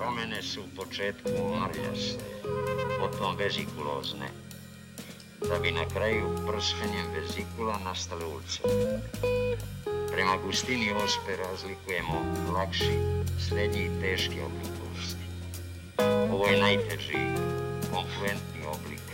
Promene su u početku marljaste, potom vezikulozne, da bi na kraju prskanjem vezikula nastale ulcere. Prema gustini ospe razlikujemo lakši, srednji i teški oblik bolesti. Ovo je najteži, konfluentni oblik